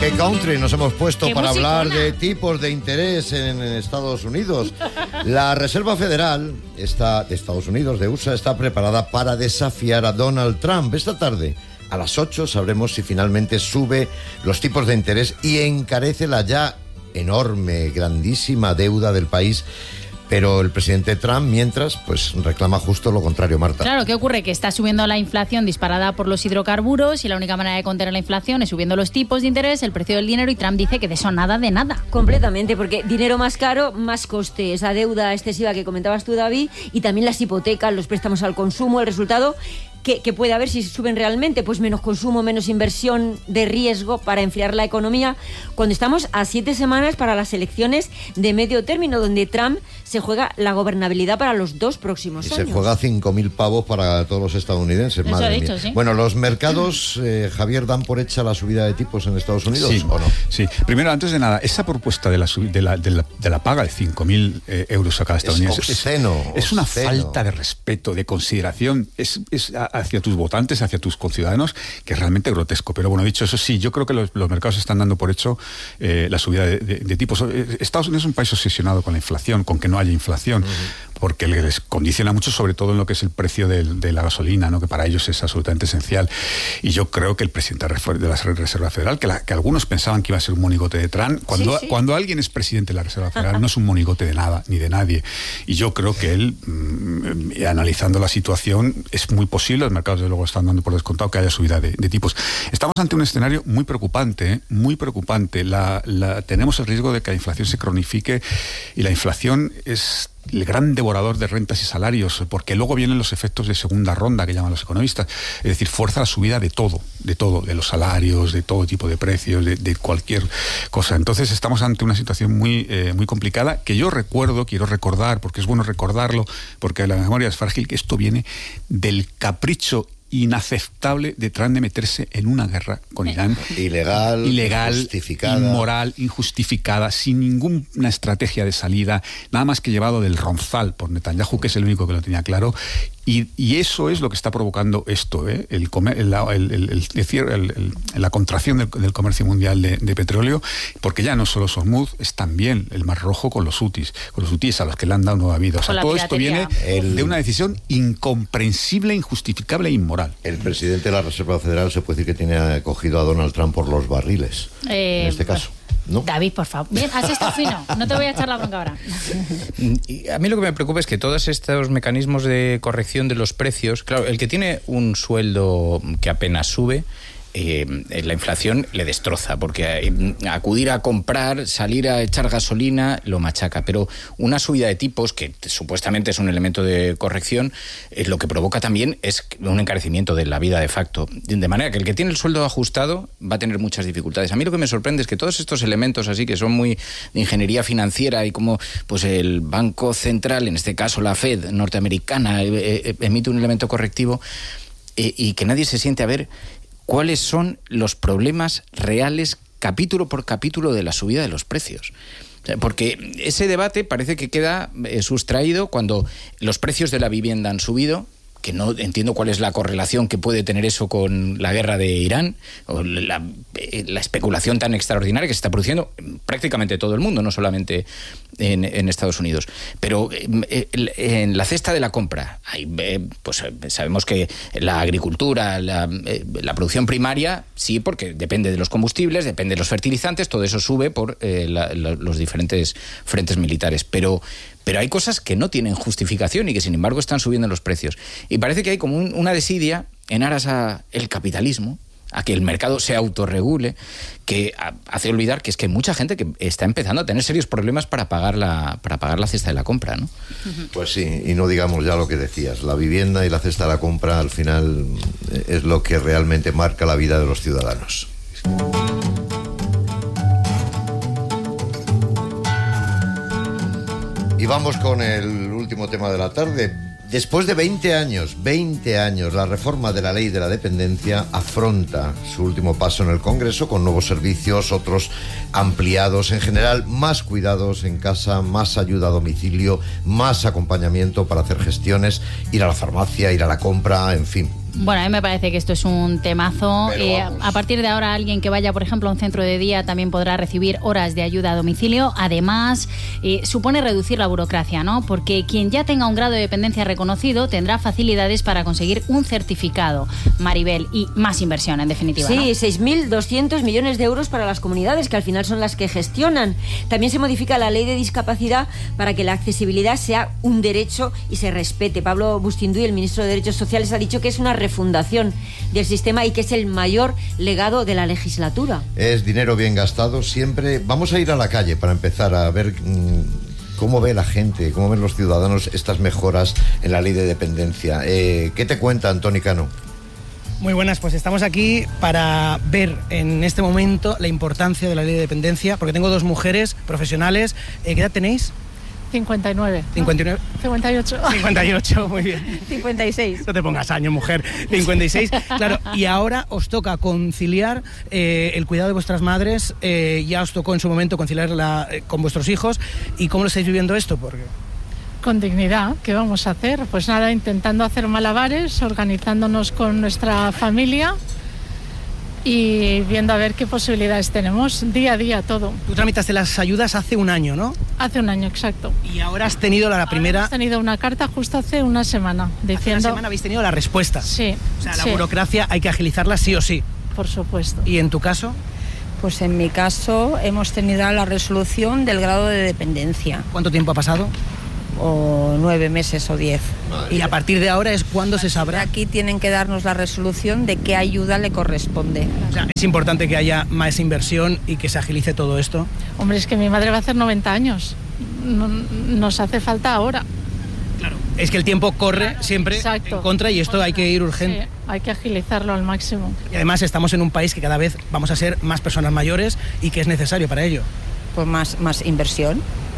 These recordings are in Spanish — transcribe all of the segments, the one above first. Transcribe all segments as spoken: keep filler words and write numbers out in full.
Qué country nos hemos puesto Qué para musicona. hablar de tipos de interés en Estados Unidos. La Reserva Federal está, de Estados Unidos, de U S A, está preparada para desafiar a Donald Trump. Esta tarde, a las ocho, sabremos si finalmente sube los tipos de interés y encarece la ya enorme, grandísima deuda del país. Pero el presidente Trump, mientras, pues reclama justo lo contrario, Marta. Claro, ¿qué ocurre? Que está subiendo la inflación disparada por los hidrocarburos y la única manera de contener la inflación es subiendo los tipos de interés, el precio del dinero, y Trump dice que de eso nada de nada. Completamente, porque dinero más caro, más coste. Esa deuda excesiva que comentabas tú, David, y también las hipotecas, los préstamos al consumo, el resultado que, que puede haber si suben realmente, pues menos consumo, menos inversión de riesgo para enfriar la economía, cuando estamos a siete semanas para las elecciones de medio término, donde Trump se juega la gobernabilidad para los dos próximos y años. se juega cinco mil pavos para todos los estadounidenses. Eso Madre ha dicho, mía. sí. Bueno, los mercados, eh, Javier, ¿dan por hecha la subida de tipos en Estados Unidos Sí, o no? sí. Primero, antes de nada, esa propuesta de la, sub- de la, de la, de la paga de cinco mil eh, euros a cada estadounidense Es obsceno, es, es una obsceno. falta de respeto, de consideración, es, es a- hacia tus votantes, hacia tus conciudadanos, que es realmente grotesco. Pero bueno, dicho eso, sí, yo creo que los, los mercados están dando por hecho eh, la subida de, de, de tipos. Eh, Estados Unidos es un país obsesionado con la inflación, con que no haya inflación, uh-huh. porque les condiciona mucho, sobre todo en lo que es el precio de, de la gasolina, ¿no? Que para ellos es absolutamente esencial. Y yo creo que el presidente de la Reserva Federal, que, la, que algunos pensaban que iba a ser un monigote de Trump, cuando, sí, sí. cuando alguien es presidente de la Reserva Federal, no es un monigote de nada, ni de nadie. Y yo creo que él, mmm, analizando la situación, es muy posible, los mercados de luego están dando por descontado que haya subida de, de tipos. Estamos ante un escenario muy preocupante, ¿eh? muy preocupante. La, la, tenemos el riesgo de que la inflación se cronifique, y la inflación es el gran devorador de rentas y salarios, porque luego vienen los efectos de segunda ronda que llaman los economistas, es decir, fuerza la subida de todo, de todo, de los salarios, de todo tipo de precios, de, de cualquier cosa. Entonces estamos ante una situación muy, eh, muy complicada, que yo recuerdo, quiero recordar, porque es bueno recordarlo, porque la memoria es frágil, que esto viene del capricho inaceptable de Trump de meterse en una guerra con Irán. Ilegal, ilegal, injustificada. inmoral, injustificada, sin ninguna estrategia de salida, nada más que llevado del ronzal por Netanyahu, que es el único que lo tenía claro. Y, y eso es lo que está provocando esto, ¿eh? el, comer, el, el, el, el, el, la contracción del, del comercio mundial de, de petróleo, porque ya no solo Hormuz, es también el Mar Rojo con los hutis, con los hutis a los que le han dado nueva vida. O sea, todo esto viene el, de una decisión incomprensible, injustificable e inmoral. El presidente de la Reserva Federal se puede decir que tiene acogido a Donald Trump por los barriles, eh, en este caso. ¿No? David, por favor. Bien, has estado fino. No te voy a echar la bronca ahora. A mí lo que me preocupa es que todos estos mecanismos de corrección de los precios, claro, el que tiene un sueldo que apenas sube, Eh, la inflación le destroza, porque eh, acudir a comprar, salir a echar gasolina, lo machaca. Pero una subida de tipos, que supuestamente es un elemento de corrección, eh, lo que provoca también es un encarecimiento de la vida de facto. De manera que el que tiene el sueldo ajustado va a tener muchas dificultades. A mí lo que me sorprende es que todos estos elementos así, que son muy de ingeniería financiera, y como pues el Banco Central, en este caso la Fed norteamericana, eh, eh, emite un elemento correctivo, eh, y que nadie se siente a ver cuáles son los problemas reales, capítulo por capítulo, de la subida de los precios. Porque ese debate parece que queda eh, sustraído cuando los precios de la vivienda han subido, que no entiendo cuál es la correlación que puede tener eso con la guerra de Irán, o la, la especulación tan extraordinaria que se está produciendo en prácticamente todo el mundo, no solamente en, en Estados Unidos. Pero eh, en la cesta de la compra, hay, eh, pues sabemos que la agricultura, la, eh, la producción primaria, sí, porque depende de los combustibles, depende de los fertilizantes, todo eso sube por eh, la, la, los diferentes frentes militares. Pero Pero hay cosas que no tienen justificación y que, sin embargo, están subiendo los precios. Y parece que hay como un, una desidia en aras al capitalismo, a que el mercado se autorregule, que hace olvidar que es que hay mucha gente que está empezando a tener serios problemas para pagar la, para pagar la cesta de la compra, ¿no? Pues sí, y no digamos ya lo que decías. La vivienda y la cesta de la compra, al final, es lo que realmente marca la vida de los ciudadanos. Y vamos con el último tema de la tarde. Después de veinte años, veinte años, la reforma de la ley de la dependencia afronta su último paso en el Congreso con nuevos servicios, otros ampliados, en general más cuidados en casa, más ayuda a domicilio, más acompañamiento para hacer gestiones, ir a la farmacia, ir a la compra, en fin, Bueno, a mí me parece que esto es un temazo. Eh, a partir de ahora, alguien que vaya, por ejemplo, a un centro de día también podrá recibir horas de ayuda a domicilio. Además, eh, supone reducir la burocracia, ¿no? Porque quien ya tenga un grado de dependencia reconocido tendrá facilidades para conseguir un certificado, Maribel, y más inversión, en definitiva. Sí, ¿no? seis mil doscientos millones de euros para las comunidades, que al final son las que gestionan. También se modifica la ley de discapacidad para que la accesibilidad sea un derecho y se respete. Pablo Bustinduy, el ministro de Derechos Sociales, ha dicho que es una refundación del sistema y que es el mayor legado de la legislatura. Es dinero bien gastado siempre. Vamos a ir a la calle para empezar a ver mmm, cómo ve la gente, cómo ven los ciudadanos estas mejoras en la ley de dependencia. Eh, ¿Qué te cuenta, Antoni Cano? Muy buenas, pues estamos aquí para ver en este momento la importancia de la ley de dependencia, porque tengo dos mujeres profesionales. Eh, ¿Qué edad tenéis? cincuenta y nueve. cincuenta y nueve. cincuenta y ocho. cincuenta y ocho, muy bien. cincuenta y seis. No te pongas años, mujer. cincuenta y seis. Claro, y ahora os toca conciliar eh, el cuidado de vuestras madres. Eh, ya os tocó en su momento conciliarla eh, con vuestros hijos. ¿Y cómo lo estáis viviendo esto? Porque... Con dignidad, ¿qué vamos a hacer? Pues nada, intentando hacer malabares, organizándonos con nuestra familia y viendo a ver qué posibilidades tenemos, día a día todo. Tú tramitaste las ayudas hace un año, ¿no? Hace un año, exacto. Y ahora has tenido la, la primera... Ahora hemos tenido una carta justo hace una semana, diciendo... Hace una semana habéis tenido la respuesta. Sí. O sea, la sí. burocracia hay que agilizarla sí o sí. Por supuesto. ¿Y en tu caso? Pues en mi caso hemos tenido la resolución del grado de dependencia. ¿Cuánto tiempo ha pasado? O nueve meses o diez. Y a partir de ahora es cuando se sabrá. Aquí tienen que darnos la resolución de qué ayuda le corresponde. O sea, es importante que haya más inversión y que se agilice todo esto. Hombre, es que mi madre va a hacer noventa años. No, nos hace falta ahora. Claro. Es que el tiempo corre siempre Exacto. en contra y esto hay que ir urgente. Sí, hay que agilizarlo al máximo. Y además estamos en un país que cada vez vamos a ser más personas mayores y que es necesario para ello. Pues más, más inversión.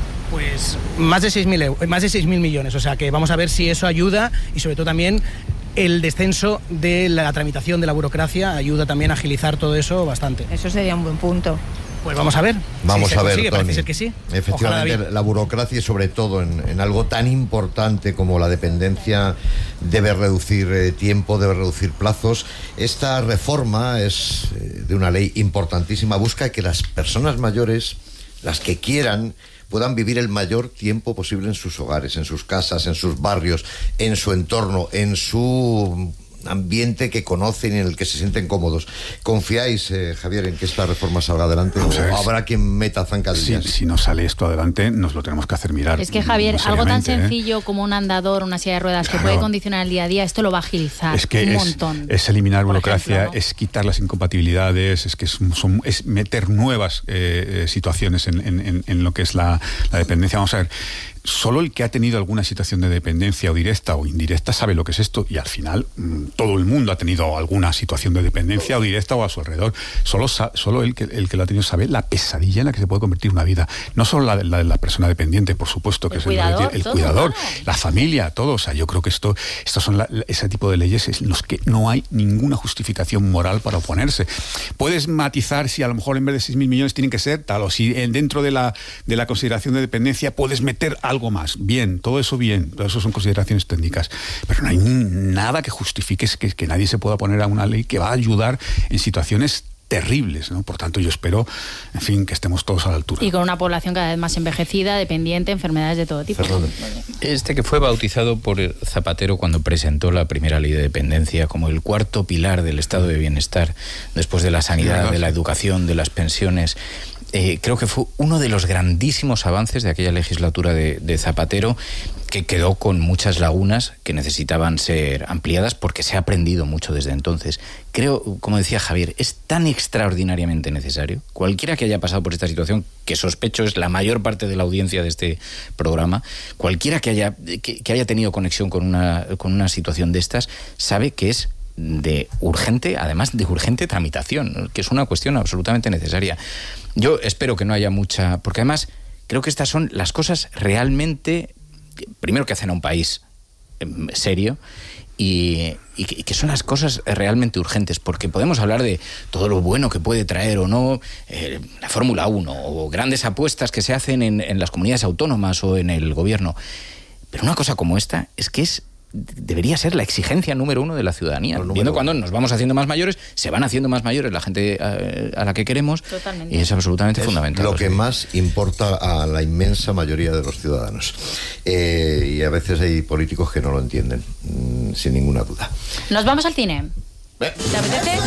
Pues más de seis mil euros, más de seis mil millones, o sea que vamos a ver si eso ayuda y sobre todo también el descenso de la tramitación de la burocracia ayuda también a agilizar todo eso bastante. Eso sería un buen punto. Pues vamos a ver. Vamos si a ver, consigue, Toni. parece ser que sí. Efectivamente, Ojalá, la burocracia y sobre todo en, en algo tan importante como la dependencia debe reducir eh, tiempo, debe reducir plazos. Esta reforma es eh, de una ley importantísima, busca que las personas mayores, las que quieran, puedan vivir el mayor tiempo posible en sus hogares, en sus casas, en sus barrios, en su entorno, en su ambiente que conocen y en el que se sienten cómodos. ¿Confiáis, eh, Javier, en que esta reforma salga adelante o sea, habrá quien meta zancadillas? Si, si no sale esto adelante, nos lo tenemos que hacer mirar. Es que, Javier, algo tan sencillo ¿eh? como un andador, una silla de ruedas Claro. que puede condicionar el día a día, esto lo va a agilizar Es que un es, montón. es eliminar Por burocracia, ejemplo, ¿no? es quitar las incompatibilidades, es que es, son, es meter nuevas eh, eh, situaciones en, en, en lo que es la, la dependencia. Vamos a ver, solo el que ha tenido alguna situación de dependencia o directa o indirecta sabe lo que es esto y al final mmm, todo el mundo ha tenido alguna situación de dependencia o directa o a su alrededor. Solo, solo el, que, el que lo ha tenido sabe la pesadilla en la que se puede convertir una vida. No solo la de la, la persona dependiente, por supuesto, que el es cuidador, el, el todo, cuidador, claro. la familia, todo. O sea, yo creo que esto, estos son la, ese tipo de leyes en los que no hay ninguna justificación moral para oponerse. Puedes matizar si a lo mejor en vez de seis mil millones tienen que ser tal, o si dentro de la, de la consideración de dependencia puedes meter algo más. Bien, todo eso bien, todo eso son consideraciones técnicas, pero no hay nada que justifique que, que nadie se pueda poner a una ley que va a ayudar en situaciones terribles, ¿no? Por tanto, yo espero, en fin, que estemos todos a la altura. Y con una población cada vez más envejecida, dependiente, enfermedades de todo tipo. Fernando. Este que fue bautizado por Zapatero cuando presentó la primera ley de dependencia como el cuarto pilar del estado de bienestar, después de la sanidad, de la educación, de las pensiones. Eh, creo que fue uno de los grandísimos avances de aquella legislatura de, de Zapatero, que quedó con muchas lagunas que necesitaban ser ampliadas porque se ha aprendido mucho desde entonces. Creo, como decía Javier, es tan extraordinariamente necesario. Cualquiera que haya pasado por esta situación, que sospecho es la mayor parte de la audiencia de este programa, cualquiera que haya, que, que haya tenido conexión con una, con una situación de estas, sabe que es de urgente, además de urgente tramitación, que es una cuestión absolutamente necesaria. Yo espero que no haya mucha, porque además creo que estas son las cosas realmente, primero, que hacen a un país serio y, y que son las cosas realmente urgentes, porque podemos hablar de todo lo bueno que puede traer o no eh, la Fórmula uno o grandes apuestas que se hacen en, en las comunidades autónomas o en el gobierno, pero una cosa como esta es que es debería ser la exigencia número uno de la ciudadanía. Viendo cuando nos vamos haciendo más mayores, se van haciendo más mayores la gente a, a la que queremos. Totalmente. Y es absolutamente es fundamental. Lo que más importa a la inmensa mayoría de los ciudadanos. Eh, y a veces hay políticos que no lo entienden, mmm, sin ninguna duda. Nos vamos al cine. ¿Eh? ¿Te apetece?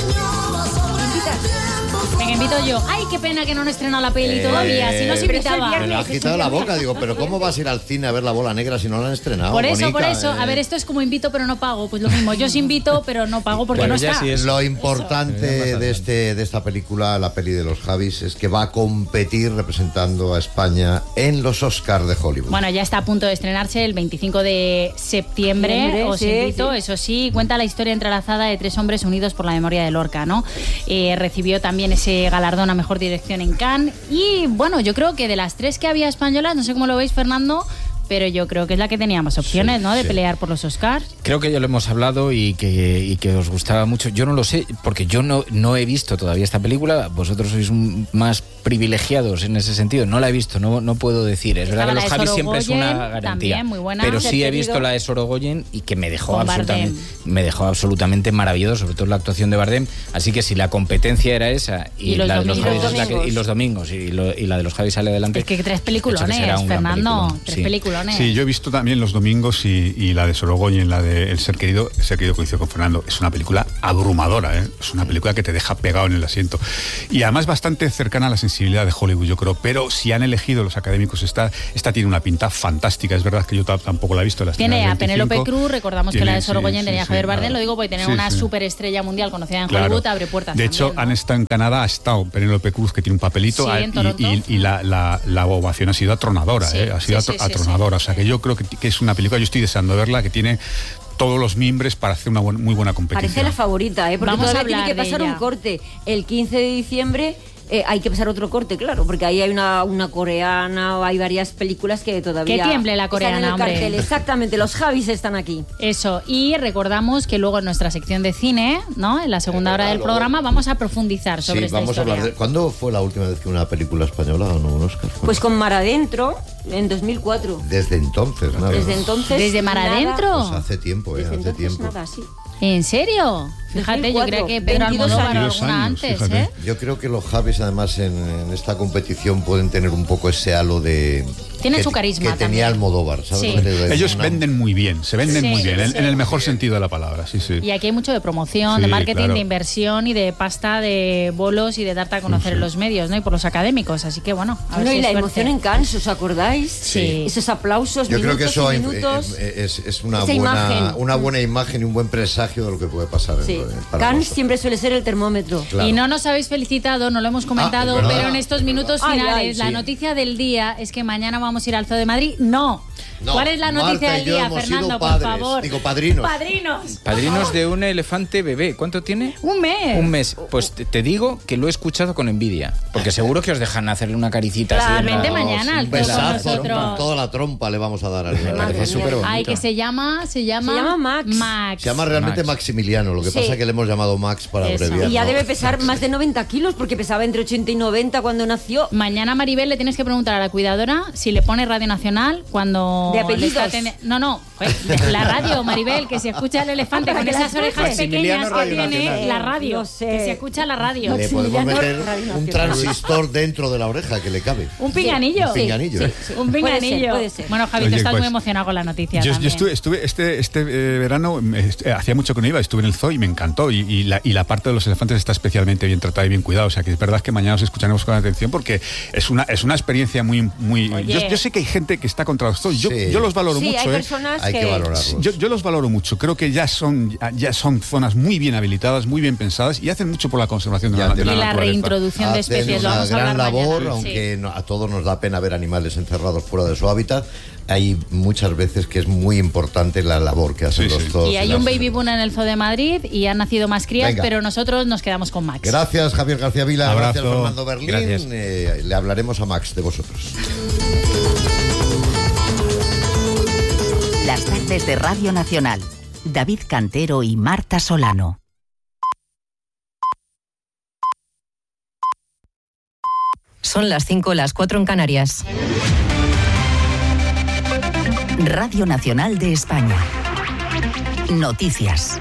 Venga, invito yo. Ay, qué pena que no han estrenado la peli Eh, todavía. Si no se invitaba. Me lo has quitado de la boca, digo, pero ¿cómo vas a ir al cine a ver La Bola Negra si no la han estrenado? Por eso, Bonica, por eso. eh. A ver, esto es como invito pero no pago. Pues lo mismo. Yo os invito pero no pago porque Bueno, no ya está. sí es- Lo importante de, este, de esta película, la peli de los Javis, es que va a competir representando a España en los Oscars de Hollywood. Bueno, ya está a punto de estrenarse el veinticinco de septiembre. Septiembre, Os sí, invito, sí. eso sí. Cuenta la historia entrelazada de tres hombres unidos por la memoria de Lorca, ¿no? Eh, recibió también ese galardón a mejor dirección en Cannes. Y bueno, yo creo que de las tres que había españolas, no sé cómo lo veis, Fernando, pero yo creo que es la que tenía más opciones, Sí, ¿no? De sí. pelear por los Oscars. Creo que ya lo hemos hablado y que, y que os gustaba mucho. Yo no lo sé, porque yo no, no he visto todavía esta película. Vosotros sois un- más privilegiados en ese sentido. No la he visto, no, no puedo decir. Es Estaba verdad que la los de Javis siempre es Sorogoyen, una garantía. también, muy buena. Pero Ser sí he querido. visto la de Sorogoyen y que me dejó, Con absolutamente, Bardem. me dejó absolutamente maravilloso, sobre todo la actuación de Bardem. Así que si la competencia era esa y, Y los la de los domingos. Javis es la que- y los domingos y, lo- y la de los Javis sale adelante. Es que tres hecho que peliculones, será un gran Fernando. peliculón, Tres sí. peliculones. Sí, yo he visto también Los Domingos y, y la de Sorogoyen, la de El Ser Querido, El Ser Querido, coincido con Fernando. Es una película abrumadora, ¿eh? Es una película que te deja pegado en el asiento. Y además bastante cercana a la sensibilidad de Hollywood, yo creo. Pero si han elegido los académicos esta, esta tiene una pinta fantástica. Es verdad que yo t- tampoco la he visto. La Tiene estrenó a el Penélope veinticinco. Cruz, recordamos que Tiene, la de sí, Sorogoyen sí, tenía a sí, Javier claro. Bardem, lo digo porque tener Sí, una sí. superestrella mundial conocida en Claro. Hollywood abre puertas. De hecho, también, han ¿no? estado en Canadá, ha estado Penélope Cruz, que tiene un papelito, Sí, ah, en Toronto. y, y- y la, la- la ovación ha sido atronadora, Sí, ¿eh? Ha sido sí, atro- sí, sí, atronadora. sí. O sea, que yo creo que, que es una película, yo estoy deseando verla, que tiene todos los mimbres para hacer una buen- muy buena competición. Parece la favorita, ¿eh? Porque Vamos a todavía tiene hablar que de pasar ella. un corte. El quince de diciembre eh, hay que pasar otro corte, claro, porque ahí hay una, una coreana o hay varias películas que todavía... Que tiemble la están coreana, en el hombre. cartel. Exactamente, los Javis están aquí. Eso, y recordamos que luego en nuestra sección de cine, ¿no? En la segunda hora del luego- programa vamos a profundizar sobre Sí, esta vamos a historia. hablar de... ¿Cuándo fue la última vez que una película española ganó un Oscar? Pues con Mar Adentro, en dos mil cuatro. Desde entonces, nada. Desde entonces... ¿Desde Mar nada- Adentro? Pues hace tiempo, eh, Desde hace entonces tiempo. nada, sí. ¿En serio? Fíjate, yo creo que Pedro veintidós Almodóvar o años. alguna años, antes, fíjate. ¿eh? Yo creo que los Javis, además, en, en esta competición pueden tener un poco ese halo de... Tienen que- su carisma Que también. tenía Almodóvar, ¿sabes? Sí. lo que te digo? Es Ellos una- venden muy bien, se venden Sí, muy bien, en, sí. en el mejor sentido de la palabra, sí, sí. Y aquí hay mucho de promoción, Sí, de marketing, claro. de inversión y de pasta de bolos y de darte a conocer en los medios, ¿no? Y por los académicos, así que bueno, a ver Bueno, si y es la suerte. emoción en Cannes, ¿os acordáis? Sí. Esos aplausos, Yo creo minutos que eso y es, minutos. es- es una, Esa buena, imagen. una buena imagen y un buen presagio de lo que puede pasar. en- Sí. en- para Cannes nosotros. siempre suele ser el termómetro. Claro. Y no nos habéis felicitado, no lo hemos comentado, Ah, es verdad. pero en estos minutos Ay, finales, ay, la sí. noticia del día es que mañana vamos a ir al Zoo de Madrid. No. No, ¿Cuál es la noticia Marta y del yo día, hemos Fernando, sido por padres, favor? digo, padrinos. Padrinos. Padrinos de un elefante bebé. ¿Cuánto tiene? Un mes. Un mes. Pues te, te digo que lo he escuchado con envidia. Porque seguro que os dejan hacerle una caricita así. en la- Claramente mañana Un al zoo con besazo, nosotros. toda la trompa le vamos a dar al Me parece mía. súper bonito. Ay, que se llama, se llama... Se llama Max. Max. Se llama realmente Max. Maximiliano, lo que Sí. pasa es que le hemos llamado Max para Eso. abreviar. Y ya ¿no? debe pesar más de noventa kilos, porque pesaba entre ochenta y noventa cuando nació. Mañana, Maribel, le tienes que preguntar a la cuidadora si le pone Radio Nacional cuando... ¿De le apellidos? está aten- No, no, joder, de la radio, Maribel, que se escucha el elefante Para con que esas las orejas Maximiliano pequeñas que Radio tiene Nacional. la radio. Lo sé. Que se escucha la radio. Le podemos Maximiliano meter Radio un Nacional. transistor dentro de la oreja que le cabe. Un pinganillo. Un pinganillo, ¿eh? Un Puede ser, pinganillo. puede ser. Bueno, Javi, tú Oye, estás pues, muy emocionado con la noticia Yo, yo también. estuve, estuve este, este eh, verano, me- est- eh, hacía mucho que no iba, estuve en el zoo y me encantó. Y, y la, y la parte de los elefantes está especialmente bien tratada y bien cuidada. O sea que es verdad que mañana os escucharemos con atención porque es una, es una experiencia muy... muy Oye. yo, yo sé que hay gente que está contra los zoos. Yo, Sí. yo los valoro Sí, mucho. hay ¿eh? personas Hay que valorarlos. Yo, yo los valoro mucho. Creo que ya son, ya son zonas muy bien habilitadas, muy bien pensadas y hacen mucho por la conservación de Ya la, te de la Y la naturaleza. reintroducción de Hacen especies, lo una vamos a gran hablar labor, mañana. aunque Sí. no- a todos nos da pena ver animales encerrados fuera de su hábitat. Hay muchas veces que es muy importante la labor que hacen Sí, los sí. zoos. Y hay las- un baby boom en el Zoo de Madrid y han nacido más crías, Venga. pero nosotros nos quedamos con Max. Gracias, Javier García Vila. Abrazo. Gracias, Fernando Berlín. Gracias. Eh, le hablaremos a Max de vosotros. Las tardes de Radio Nacional. David Cantero y Marta Solano. Son las cinco, las cuatro en Canarias. Radio Nacional de España. Noticias.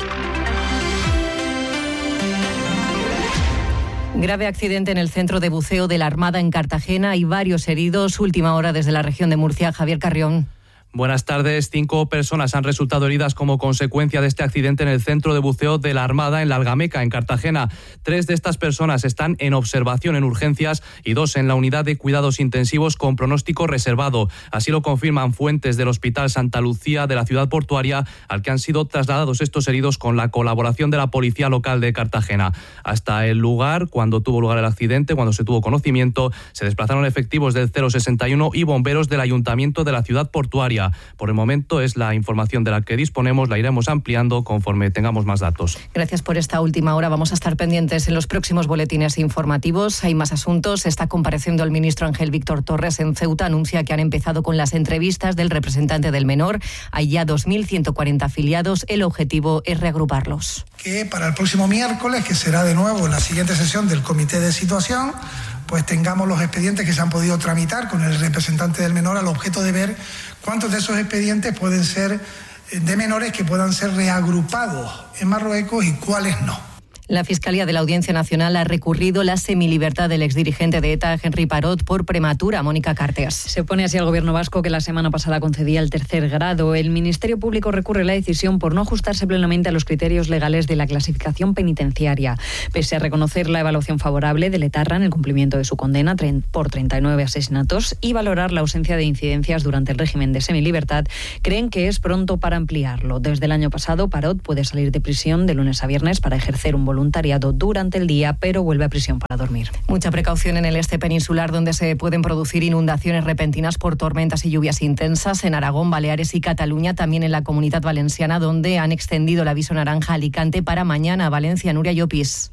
Grave accidente en el centro de buceo de la Armada en Cartagena y varios heridos. Última hora desde la región de Murcia. Javier Carrión. Buenas tardes. Cinco personas han resultado heridas como consecuencia de este accidente en el centro de buceo de la Armada en la Algameca, en Cartagena. Tres de estas personas están en observación en urgencias y dos en la unidad de cuidados intensivos con pronóstico reservado. Así lo confirman fuentes del Hospital Santa Lucía de la ciudad portuaria, al que han sido trasladados estos heridos con la colaboración de la Policía Local de Cartagena. Hasta el lugar, cuando tuvo lugar el accidente, cuando se tuvo conocimiento, se desplazaron efectivos del cero sesenta y uno y bomberos del Ayuntamiento de la ciudad portuaria. Por el momento es la información de la que disponemos, la iremos ampliando conforme tengamos más datos. Gracias por esta última hora. Vamos a estar pendientes en los próximos boletines informativos. Hay más asuntos. Está compareciendo el ministro Ángel Víctor Torres en Ceuta. Anuncia que han empezado con las entrevistas del representante del menor. Hay ya dos mil ciento cuarenta afiliados. El objetivo es reagruparlos. Que para el próximo miércoles, que será de nuevo la siguiente sesión del comité de situación, pues tengamos los expedientes que se han podido tramitar con el representante del menor, al objeto de ver cuántos de esos expedientes pueden ser de menores que puedan ser reagrupados en Marruecos y cuáles no. La Fiscalía de la Audiencia Nacional ha recurrido la semilibertad del exdirigente de ETA, Henry Parot, por prematura. Mónica Carteas. Se opone así al gobierno vasco, que la semana pasada concedía el tercer grado. El Ministerio Público recurre la decisión por no ajustarse plenamente a los criterios legales de la clasificación penitenciaria. Pese a reconocer la evaluación favorable de Letarra en el cumplimiento de su condena por treinta y nueve asesinatos y valorar la ausencia de incidencias durante el régimen de semilibertad, creen que es pronto para ampliarlo. Desde el año pasado, Parot puede salir de prisión de lunes a viernes para ejercer un voluntariado voluntariado durante el día, pero vuelve a prisión para dormir. Mucha precaución en el este peninsular, donde se pueden producir inundaciones repentinas por tormentas y lluvias intensas. En Aragón, Baleares y Cataluña, también en la Comunidad Valenciana, donde han extendido el aviso naranja a Alicante para mañana. Valencia, Nuria Llopis.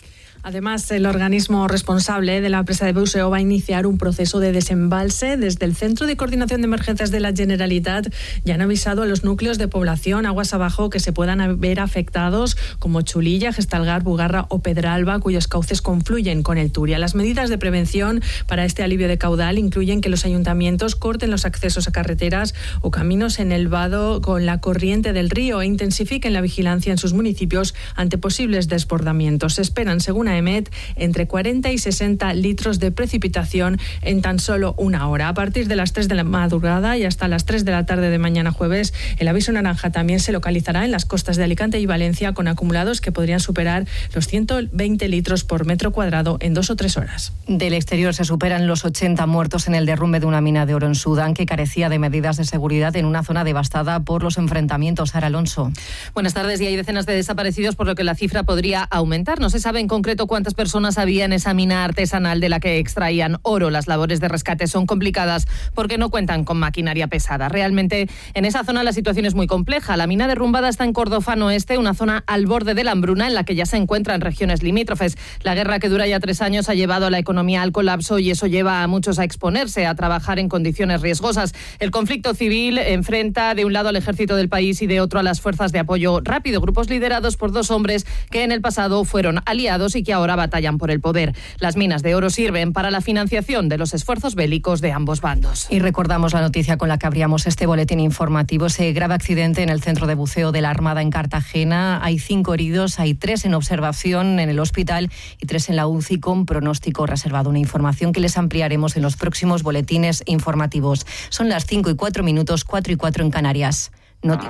Además, el organismo responsable de la empresa de buceo va a iniciar un proceso de desembalse. Desde el Centro de Coordinación de Emergencias de la Generalitat ya han avisado a los núcleos de población aguas abajo que se puedan ver afectados, como Chulilla, Gestalgar, Bugarra o Pedralba, cuyos cauces confluyen con el Turia. Las medidas de prevención para este alivio de caudal incluyen que los ayuntamientos corten los accesos a carreteras o caminos en el vado con la corriente del río e intensifiquen la vigilancia en sus municipios ante posibles desbordamientos. Se esperan, según A E M E T, entre cuarenta y sesenta litros de precipitación en tan solo una hora. A partir de las tres de la madrugada y hasta las tres de la tarde de mañana jueves, el aviso naranja también se localizará en las costas de Alicante y Valencia, con acumulados que podrían superar los ciento veinte litros por metro cuadrado en dos o tres horas. Del exterior se superan los ochenta muertos en el derrumbe de una mina de oro en Sudán, que carecía de medidas de seguridad en una zona devastada por los enfrentamientos. Sara Alonso. Buenas tardes. Y hay decenas de desaparecidos, por lo que la cifra podría aumentar. No se sabe en concreto cuántas personas había en esa mina artesanal de la que extraían oro. Las labores de rescate son complicadas porque no cuentan con maquinaria pesada. Realmente, en esa zona la situación es muy compleja. La mina derrumbada está en Cordofán Oeste, una zona al borde de la hambruna en la que ya se encuentran regiones limítrofes. La guerra, que dura ya tres años, ha llevado a la economía al colapso y eso lleva a muchos a exponerse, a trabajar en condiciones riesgosas. El conflicto civil enfrenta de un lado al ejército del país y de otro a las fuerzas de apoyo rápido, grupos liderados por dos hombres que en el pasado fueron aliados y que ahora batallan por el poder. Las minas de oro sirven para la financiación de los esfuerzos bélicos de ambos bandos. Y recordamos la noticia con la que abríamos este boletín informativo, ese grave accidente en el centro de buceo de la Armada en Cartagena. Hay cinco heridos, hay tres en observación en el hospital y tres en la U C I con pronóstico reservado. Una información que les ampliaremos en los próximos boletines informativos. Son las cinco y cuatro minutos, cuatro y cuatro en Canarias. Noti-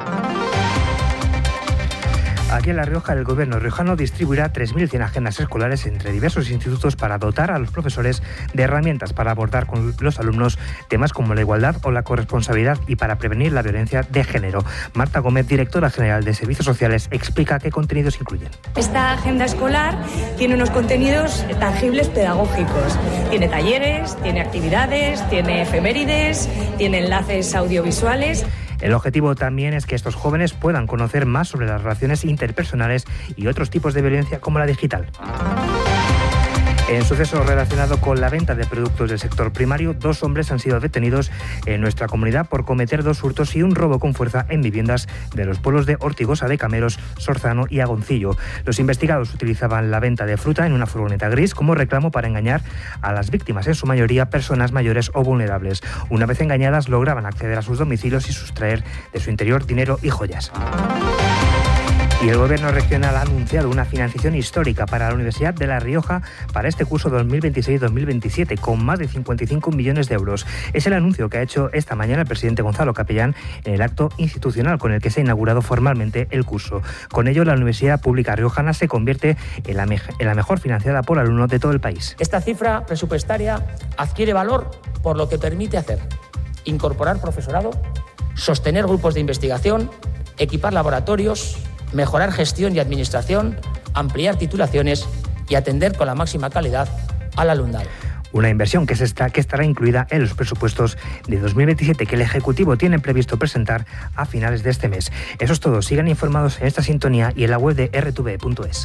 Aquí en La Rioja, el gobierno riojano distribuirá tres mil cien agendas escolares entre diversos institutos para dotar a los profesores de herramientas para abordar con los alumnos temas como la igualdad o la corresponsabilidad y para prevenir la violencia de género. Marta Gómez, directora general de Servicios Sociales, explica qué contenidos incluyen. Esta agenda escolar tiene unos contenidos tangibles pedagógicos. Tiene talleres, tiene actividades, tiene efemérides, tiene enlaces audiovisuales. El objetivo también es que estos jóvenes puedan conocer más sobre las relaciones interpersonales y otros tipos de violencia como la digital. En suceso relacionado con la venta de productos del sector primario, dos hombres han sido detenidos en nuestra comunidad por cometer dos hurtos y un robo con fuerza en viviendas de los pueblos de Ortigosa de Cameros, Sorzano y Agoncillo. Los investigados utilizaban la venta de fruta en una furgoneta gris como reclamo para engañar a las víctimas, en su mayoría personas mayores o vulnerables. Una vez engañadas, lograban acceder a sus domicilios y sustraer de su interior dinero y joyas. Y el Gobierno regional ha anunciado una financiación histórica para la Universidad de La Rioja para este curso dos mil veintiséis dos mil veintisiete, con más de cincuenta y cinco millones de euros. Es el anuncio que ha hecho esta mañana el presidente Gonzalo Capellán en el acto institucional con el que se ha inaugurado formalmente el curso. Con ello, la Universidad Pública Riojana se convierte en la, me- en la mejor financiada por alumnos de todo el país. Esta cifra presupuestaria adquiere valor por lo que permite hacer: incorporar profesorado, sostener grupos de investigación, equipar laboratorios, mejorar gestión y administración, ampliar titulaciones y atender con la máxima calidad al alumnado. Una inversión que, se está, que estará incluida en los presupuestos de dos mil veintisiete que el Ejecutivo tiene previsto presentar a finales de este mes. Eso es todo. Sigan informados en esta sintonía y en la web de erre te ve punto es.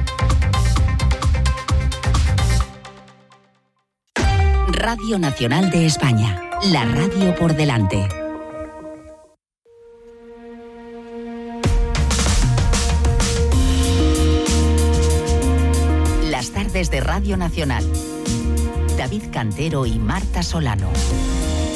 Radio Nacional de España. La radio por delante. Las tardes de Radio Nacional. David Cantero y Marta Solano.